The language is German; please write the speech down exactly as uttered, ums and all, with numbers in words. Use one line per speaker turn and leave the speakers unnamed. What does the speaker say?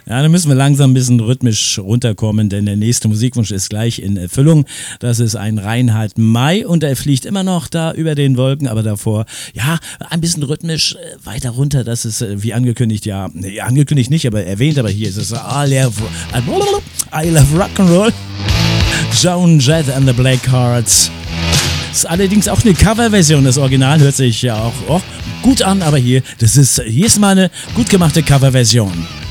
Ja, dann müssen wir langsam ein bisschen rhythmisch runterkommen, denn der nächste Musikwunsch ist gleich in Erfüllung. Das ist ein Reinhard May und er fliegt immer noch da über den Wolken, aber davor, ja, ein bisschen rhythmisch äh, weiter runter. Das ist äh, wie angekündigt, ja, nee, angekündigt nicht, aber erwähnt, aber hier ist es I love, I love Rock'n'Roll. Joan Jett and the Blackhearts. Das ist allerdings auch eine Coverversion. Das Original hört sich ja auch oh, gut an, aber hier, das ist, hier ist mal eine gut gemachte Coverversion.